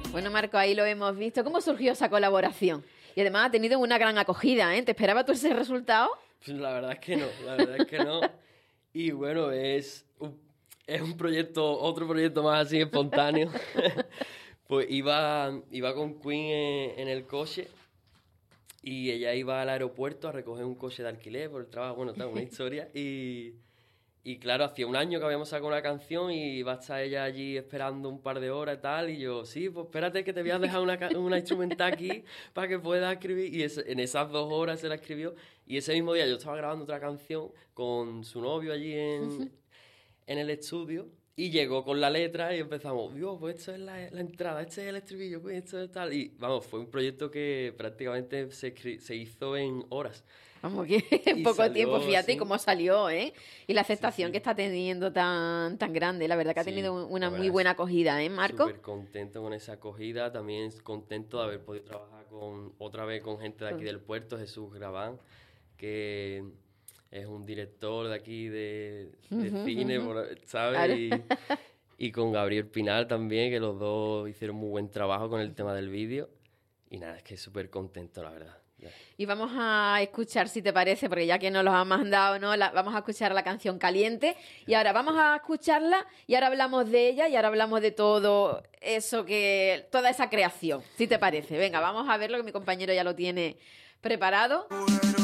Bueno, Marco, ahí lo hemos visto. ¿Cómo surgió esa colaboración? Y además ha tenido una gran acogida, ¿eh? ¿Te esperabas tú ese resultado? Pues la verdad es que no, la verdad es que no. Y bueno, es un proyecto, otro proyecto más así espontáneo. Pues iba con Queen en el coche y ella iba al aeropuerto a recoger un coche de alquiler por el trabajo, bueno, tal, una historia. Y claro, hacía un año que habíamos sacado una canción y iba a estar ella allí esperando un par de horas y tal. Y yo, sí, pues espérate que te voy a dejar una instrumental aquí para que puedas escribir. Y en esas 2 horas se la escribió. Y ese mismo día yo estaba grabando otra canción con su novio allí en el estudio. Y llegó con la letra y empezamos, Dios, pues esto es la entrada, este es el estribillo, pues esto es tal. Y vamos, fue un proyecto que prácticamente se hizo en horas. Vamos, que en poco tiempo, fíjate así. cómo salió, ¿eh? Y la aceptación que está teniendo tan grande. La verdad que ha tenido una muy buena acogida, ¿eh, Marco? Súper contento con esa acogida. También contento de haber podido trabajar otra vez con gente de aquí del puerto, Jesús Grabán, que es un director de aquí de cine, ¿sabes? Claro. Y con Gabriel Pinal también, que los dos hicieron muy buen trabajo con el tema del vídeo. Y nada, es que súper contento, la verdad. Y vamos a escuchar, si te parece, porque ya que nos los ha mandado, ¿no? Vamos a escuchar la canción Caliente. Y ahora vamos a escucharla y ahora hablamos de ella y ahora hablamos de todo eso toda esa creación, si te parece. Venga, vamos a verlo, que mi compañero ya lo tiene preparado.